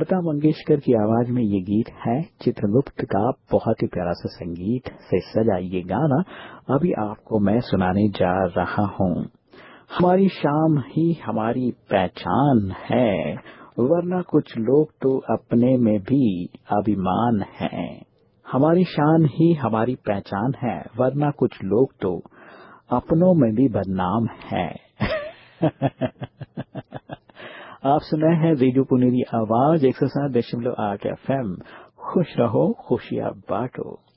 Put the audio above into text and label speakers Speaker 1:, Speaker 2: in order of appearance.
Speaker 1: लता मंगेशकर की आवाज में ये गीत है चित्रगुप्त का बहुत ही प्यारा सा संगीत से सजा ये गाना अभी आपको मैं सुनाने जा रहा हूँ। हमारी शाम ही हमारी पहचान है, वरना कुछ लोग तो अपने में भी अभिमान है। हमारी शान ही हमारी पहचान है, वरना कुछ लोग तो अपनों में भी बदनाम है। आप सुन रहे हैं रेडियो पुनेरी आवाज 107.8 FM। खुश रहो, खुशियां बांटो।